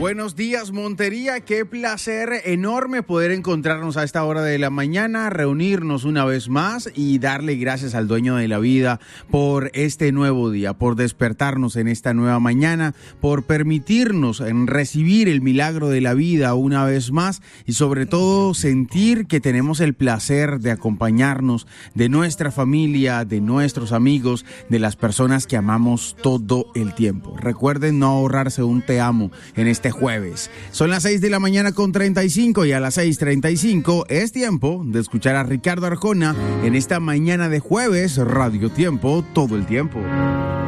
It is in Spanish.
Buenos días, Montería. Qué placer enorme poder encontrarnos a esta hora de la mañana, reunirnos una vez más y darle gracias al dueño de la vida por este nuevo día, por despertarnos en esta nueva mañana, por permitirnos recibir el milagro de la vida una vez más y sobre todo sentir que tenemos el placer de acompañarnos de nuestra familia, de nuestros amigos, de las personas que amamos todo el tiempo. Recuerden no ahorrarse un te amo en este jueves. Son las 6 de la mañana con 35 y a las 6:35 es tiempo de escuchar a Ricardo Arjona en esta mañana de jueves, Radio Tiempo, todo el tiempo.